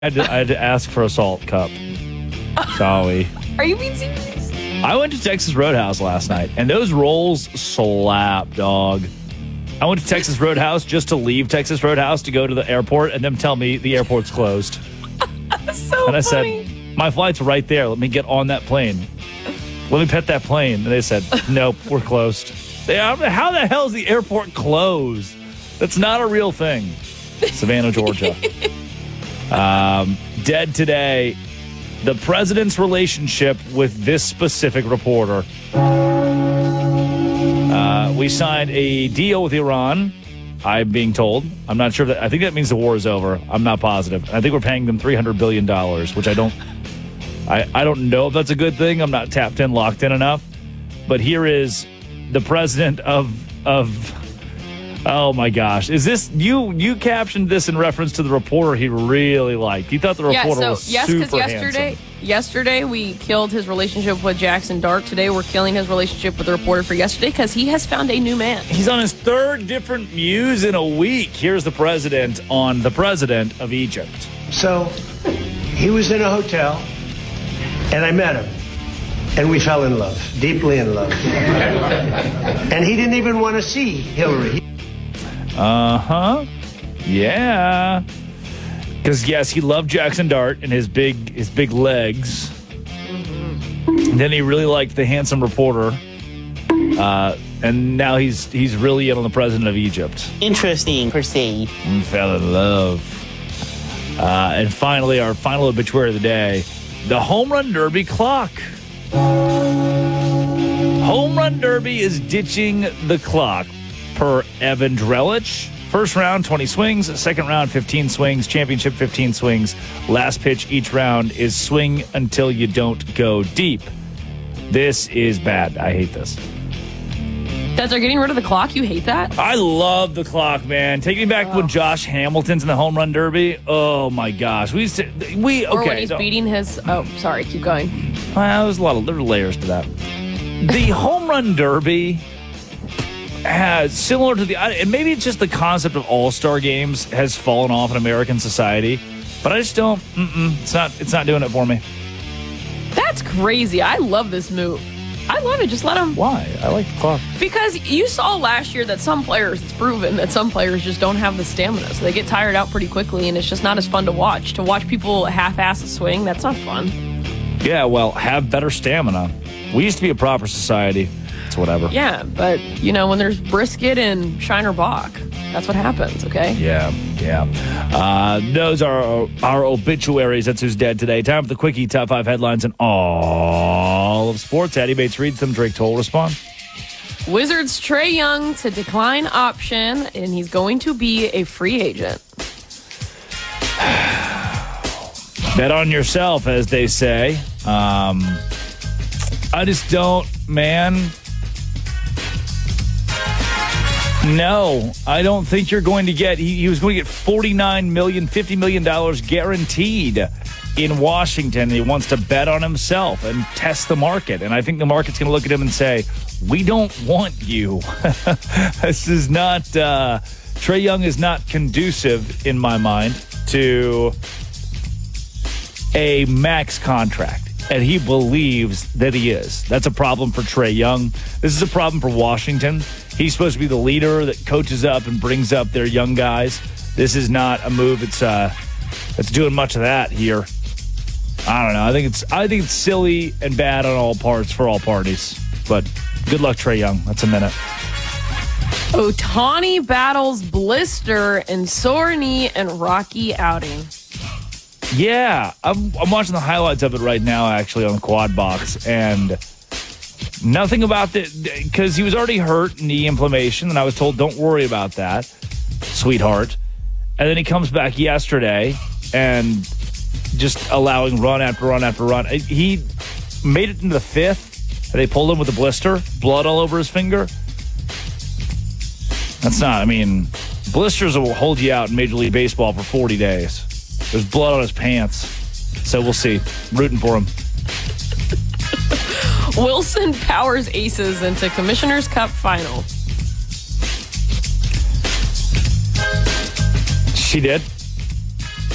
I had to ask for a salt cup. Sorry. Are you being serious? I went to Texas Roadhouse last night, and those rolls slap, dog. I went to Texas Roadhouse just to leave Texas Roadhouse to go to the airport, and them tell me the airport's closed. So and I funny. said, my flight's right there. Let me get on that plane. Let me pet that plane. And they said, nope, we're closed. How the hell is the airport closed? That's not a real thing. Savannah, Georgia. Dead today, the president's relationship with this specific reporter. We signed a deal with Iran, I'm being told. I'm not sure. I think that means the war is over. I'm not positive. I think we're paying them $300 billion, which I don't know if that's a good thing. I'm not tapped in, locked in enough. But here is the president of oh my gosh. Is this you captioned this in reference to the reporter he really liked. He thought the reporter was super handsome. Yesterday we killed his relationship with Jackson Dart. Today we're killing his relationship with the reporter for yesterday because he has found a new man. He's on his third different muse in a week. Here's the president on the president of Egypt. So he was in a hotel and I met him. And we fell in love, deeply in love. And he didn't even want to see Hillary. Uh-huh. Yeah. Because, yes, he loved Jackson Dart and his big legs. Mm-hmm. Then he really liked the handsome reporter. And now he's really in on the president of Egypt. Interesting, per se. We fell in love. And finally, our final obituary of the day, the Home Run Derby clock. Home Run Derby is ditching the clock per Evan Drellich. First round, 20 swings. Second round, 15 swings. Championship, 15 swings. Last pitch each round is swing until you don't go deep. This is bad. I hate this. That they're getting rid of the clock? You hate that? I love the clock, man. Take me back when Josh Hamilton's in the Home Run Derby. Oh, my gosh. Or when he's beating his... Oh, sorry. Keep going. Well, there's there are layers to that. The Home Run Derby has, similar to and maybe it's just the concept of all-star games has fallen off in American society, but I just don't, it's not doing it for me. That's crazy. I love this move. I love it. Just let them. Why? I like the clock. Because you saw last year that some players, it's proven that some players just don't have the stamina. So they get tired out pretty quickly, and it's just not as fun to watch. To watch people half-ass a swing, that's not fun. Yeah, well, have better stamina. We used to be a proper society. It's whatever. Yeah, but, when there's brisket and Shiner Bach, that's what happens, okay? Yeah. Those are our obituaries. That's who's dead today. Time for the Quickie Top 5 headlines in all of sports. Eddie Bates reads them. Drake Toll respond. Wizards Trae Young to decline option, and he's going to be a free agent. Bet on yourself, as they say. I just don't, man. No, I don't think you're going to get... He was going to get $49 million, $50 million guaranteed in Washington. He wants to bet on himself and test the market. And I think the market's going to look at him and say, we don't want you. This is not... Trae Young is not conducive, in my mind, to a max contract. And he believes that he is. That's a problem for Trae Young. This is a problem for Washington. He's supposed to be the leader that coaches up and brings up their young guys. This is not a move that's doing much of that here. I don't know. I think it's silly and bad on all parts for all parties. But good luck, Trae Young. That's a minute. Ohtani battles blister and sore knee and rocky outing. Yeah, I'm watching the highlights of it right now, actually, on Quad Box, and nothing about it, because he was already hurt, knee inflammation, and I was told, don't worry about that, sweetheart. And then he comes back yesterday and just allowing run after run after run. He made it into the fifth, and they pulled him with a blister, blood all over his finger. Blisters will hold you out in Major League Baseball for 40 days. There's blood on his pants. So we'll see. Rooting for him. Wilson powers Aces into Commissioner's Cup final. She did.